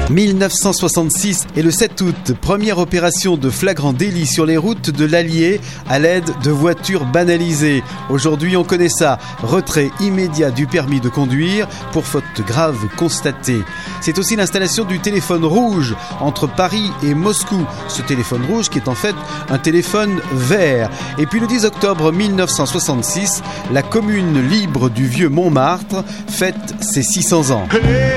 1966 et le 7 août, première opération de flagrant délit sur les routes de l'Allier à l'aide de voitures banalisées. Aujourd'hui, on connaît ça, retrait immédiat du permis de conduire pour faute grave constatée. C'est aussi l'installation du téléphone rouge entre Paris et Moscou. Ce téléphone rouge qui est en fait un téléphone vert. Et puis le 10 octobre 1966, la commune libre du vieux Montmartre fête ses 600 ans.